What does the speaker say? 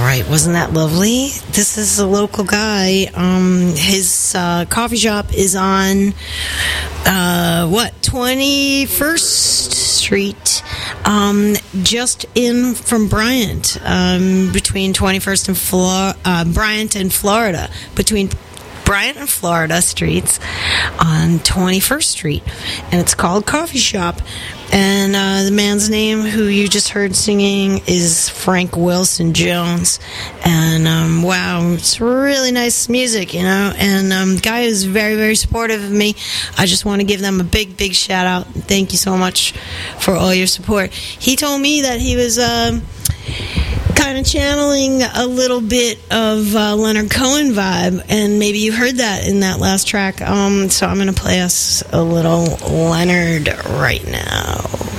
right, wasn't that lovely? This is a local guy. His coffee shop is on 21st Street, just in from Bryant, between 21st and Bryant and Florida, between Bryant and Florida streets on 21st Street, and it's called Coffee Shop. And the man's name who you just heard singing is Frank Wilson Jones. And wow, it's really nice music, you know. And the guy is very, very supportive of me. I just want to give them a big, big shout out. Thank you so much for all your support. He told me that he was kind of channeling a little bit of Leonard Cohen vibe, and maybe you heard that in that last track. So I'm going to play us a little Leonard right now.